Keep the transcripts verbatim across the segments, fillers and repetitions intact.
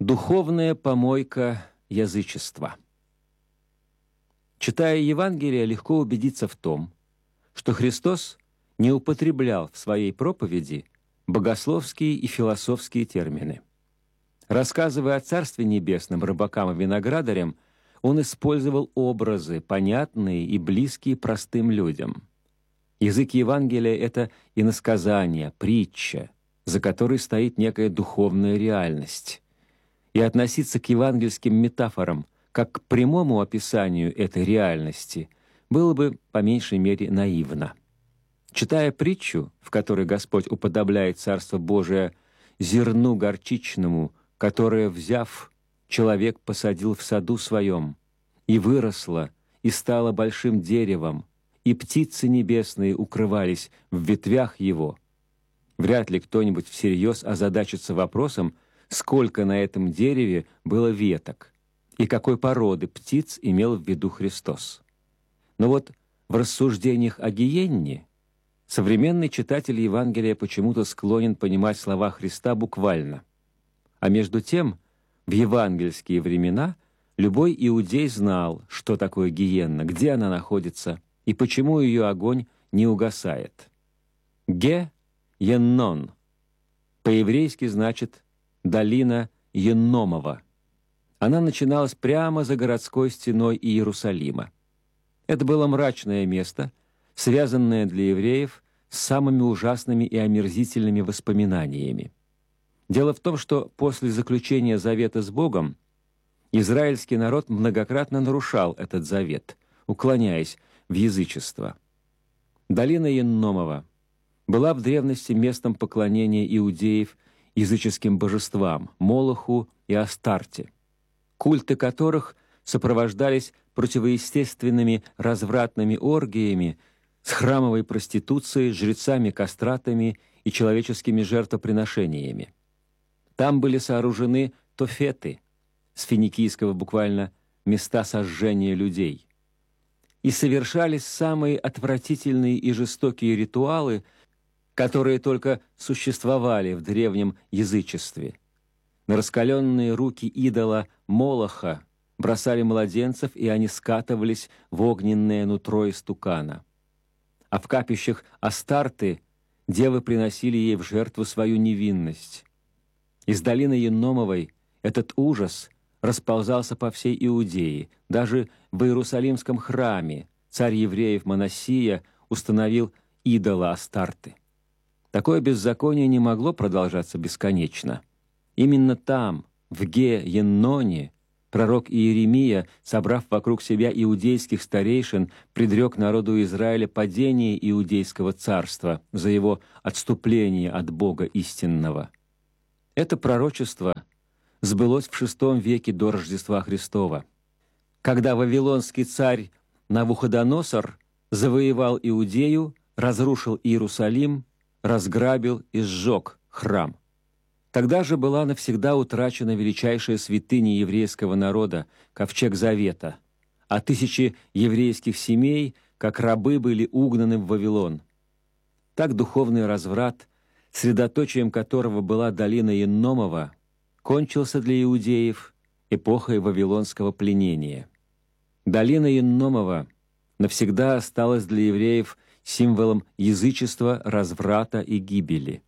Духовная помойка язычества. Читая Евангелие, легко убедиться в том, что Христос не употреблял в своей проповеди богословские и философские термины. Рассказывая о Царстве Небесном рыбакам и виноградарям, Он использовал образы, понятные и близкие простым людям. Язык Евангелия — это иносказание, притча, за которой стоит некая духовная реальность. И относиться к евангельским метафорам как к прямому описанию этой реальности было бы по меньшей мере наивно. Читая притчу, в которой Господь уподобляет Царство Божие зерну горчичному, которое, взяв, человек посадил в саду своем, и выросло, и стало большим деревом, и птицы небесные укрывались в ветвях его, вряд ли кто-нибудь всерьез озадачится вопросом, сколько на этом дереве было веток и какой породы птиц имел в виду Христос. Но вот в рассуждениях о гиенне современный читатель Евангелия почему-то склонен понимать слова Христа буквально. А между тем, в евангельские времена любой иудей знал, что такое гиенна, где она находится и почему ее огонь не угасает. Ге-еннон по-еврейски значит «долина Енномова». Она начиналась прямо за городской стеной Иерусалима. Это было мрачное место, связанное для евреев с самыми ужасными и омерзительными воспоминаниями. Дело в том, что после заключения завета с Богом израильский народ многократно нарушал этот завет, уклоняясь в язычество. Долина Енномова была в древности местом поклонения иудеев языческим божествам Молоху и Астарте, культы которых сопровождались противоестественными развратными оргиями с храмовой проституцией, жрецами-кастратами и человеческими жертвоприношениями. Там были сооружены тофеты, с финикийского буквально «места сожжения людей», и совершались самые отвратительные и жестокие ритуалы, которые только существовали в древнем язычестве. На раскаленные руки идола Молоха бросали младенцев, и они скатывались в огненное нутро истукана. А в капищах Астарты девы приносили ей в жертву свою невинность. Из долины Енномовой этот ужас расползался по всей Иудее. Даже в Иерусалимском храме царь евреев Манассия установил идола Астарты. Такое беззаконие не могло продолжаться бесконечно. Именно там, в Ге-Енноне, пророк Иеремия, собрав вокруг себя иудейских старейшин, предрек народу Израиля падение иудейского царства за его отступление от Бога истинного. Это пророчество сбылось в шестом веке до Рождества Христова, когда вавилонский царь Навуходоносор завоевал Иудею, разрушил Иерусалим, разграбил и сжег храм. Тогда же была навсегда утрачена величайшая святыня еврейского народа — ковчег Завета, а тысячи еврейских семей, как рабы, были угнаны в Вавилон. Так духовный разврат, средоточием которого была долина Енномова, кончился для иудеев эпохой вавилонского пленения. Долина Енномова навсегда осталась для евреев символом язычества, разврата и гибели.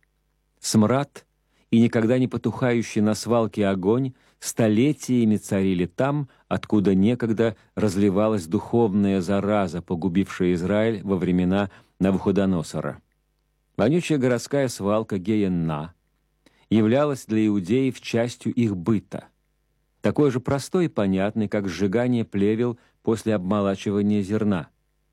Смрад и никогда не потухающий на свалке огонь столетиями царили там, откуда некогда разливалась духовная зараза, погубившая Израиль во времена Навуходоносора. Вонючая городская свалка Геенна являлась для иудеев частью их быта, такой же простой и понятный, как сжигание плевел после обмолачивания зерна.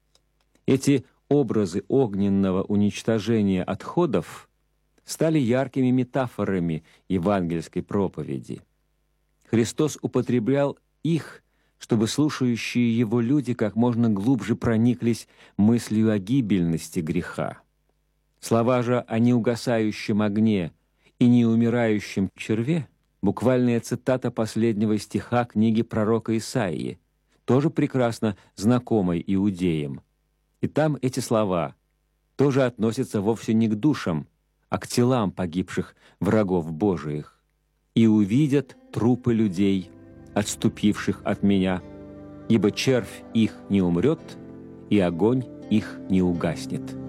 Эти образы огненного уничтожения отходов стали яркими метафорами евангельской проповеди. Христос употреблял их, чтобы слушающие Его люди как можно глубже прониклись мыслью о гибельности греха. Слова же о неугасающем огне и неумирающем черве — буквальная цитата последнего стиха книги пророка Исаии, тоже прекрасно знакомой иудеям. И там эти слова тоже относятся вовсе не к душам, а к телам погибших врагов Божиих. и увидят трупы людей, отступивших от меня, ибо червь их не умрет, и огонь их не угаснет».